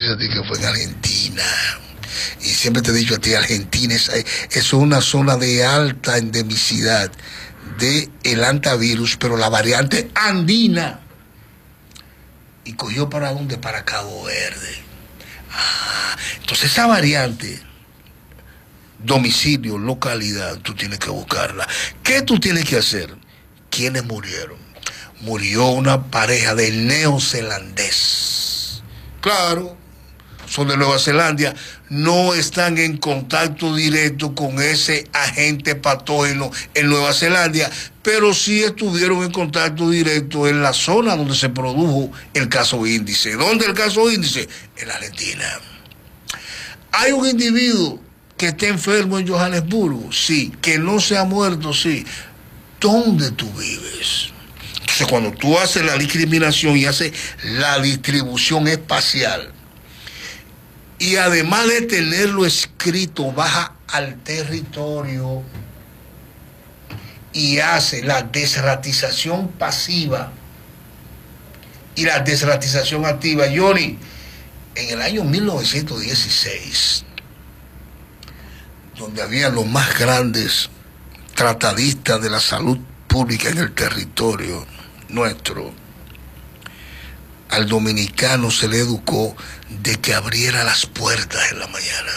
dice a ti que fue en Argentina. Y siempre te he dicho a ti, Argentina es una zona de alta endemicidad del hantavirus, pero la variante andina. ¿Y cogió para dónde? Para Cabo Verde. Entonces esa variante, domicilio, localidad, tú tienes que buscarla. ¿Qué tú tienes que hacer? ¿Quiénes murieron? Murió una pareja de neozelandés. Claro, son de Nueva Zelanda, no están en contacto directo con ese agente patógeno en Nueva Zelanda, pero sí estuvieron en contacto directo en la zona donde se produjo el caso índice. ¿Dónde el caso índice? En la Argentina. Hay un individuo que está enfermo en Johannesburgo, sí. Que no se ha muerto, sí. ¿Dónde tú vives? Entonces, cuando tú haces la discriminación y haces la distribución espacial, y además de tenerlo escrito, baja al territorio y hace la desratización pasiva y la desratización activa. Johnny, en el año 1916, donde había los más grandes tratadistas de la salud pública en el territorio nuestro, al dominicano se le educó de que abriera las puertas en la mañana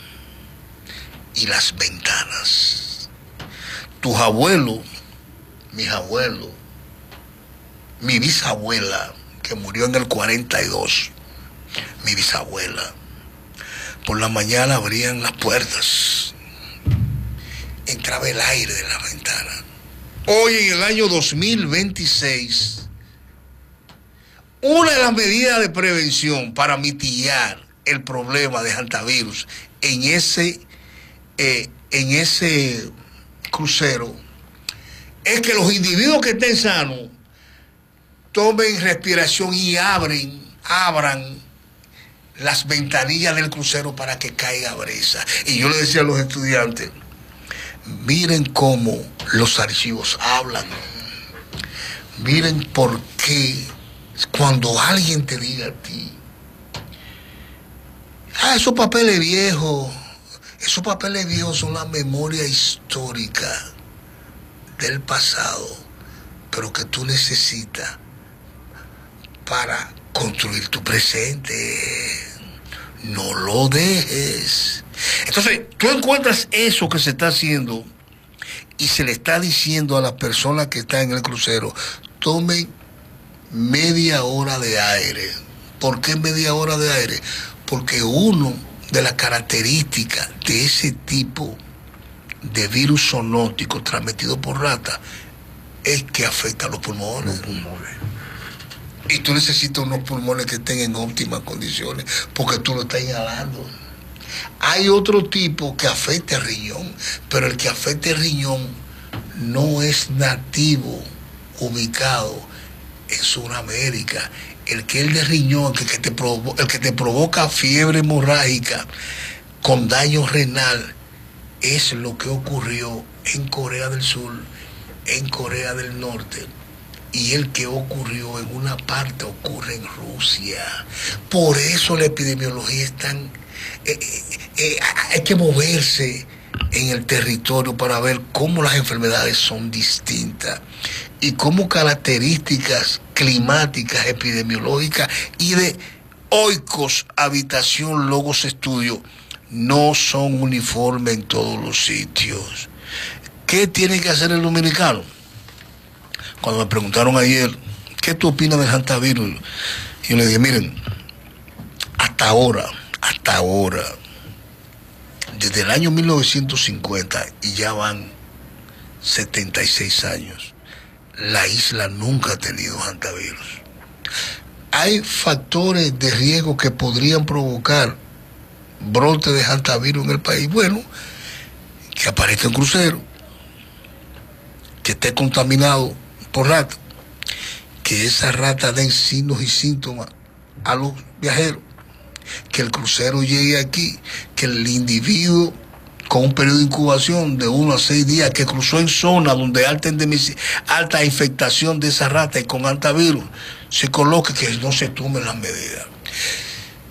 y las ventanas. Tus abuelos, mis abuelos, mi bisabuela, que murió en el 42, mi bisabuela, por la mañana abrían las puertas, entraba el aire de la ventana. Hoy, en el año 2026, una de las medidas de prevención para mitigar el problema de hantavirus en ese crucero es que los individuos que estén sanos tomen respiración y abran las ventanillas del crucero para que caiga brisa. Y yo le decía a los estudiantes, miren cómo los archivos hablan, miren por qué cuando alguien te diga a ti, esos papeles viejos son la memoria histórica del pasado, pero que tú necesitas para construir tu presente. No lo dejes. Entonces, tú encuentras eso que se está haciendo y se le está diciendo a las personas que están en el crucero, tomen media hora de aire. ¿Por qué media hora de aire? Porque una de las características de ese tipo de virus zoonótico transmitido por rata es que afecta a los pulmones. Y tú necesitas unos pulmones que estén en óptimas condiciones porque tú lo estás inhalando. Hay otro tipo que afecta el riñón, pero el que afecta el riñón no es nativo, ubicado en Sudamérica. El que es de riñón, el que te provoca fiebre hemorrágica con daño renal, es lo que ocurrió en Corea del Sur, en Corea del Norte, y el que ocurrió en una parte ocurre en Rusia. Por eso la epidemiología es tan... hay que moverse en el territorio para ver cómo las enfermedades son distintas y cómo características climáticas, epidemiológicas y de oikos, habitación, logos, estudio, no son uniformes en todos los sitios. ¿Qué tiene que hacer el dominicano? Cuando me preguntaron ayer, ¿qué tú opinas del hantavirus? Yo le dije, miren, hasta ahora, desde el año 1950, y ya van 76 años, la isla nunca ha tenido hantavirus. Hay factores de riesgo que podrían provocar brote de hantavirus en el país. Bueno, que aparezca un crucero, que esté contaminado por rata, que esas ratas den signos y síntomas a los viajeros, que el crucero llegue aquí, que el individuo con un periodo de incubación de 1 a 6 días que cruzó en zona donde alta infectación de esa rata y con hantavirus, se coloque, que no se tomen las medidas.